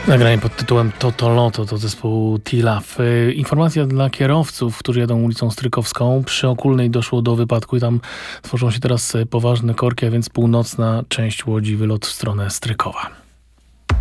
Nagranie pod tytułem Toto Loto to zespół T-Love. Informacja dla kierowców, którzy jadą ulicą Strykowską. Przy Okulnej doszło do wypadku i tam tworzą się teraz poważne korki, a więc północna część Łodzi, wylot w stronę Strykowa.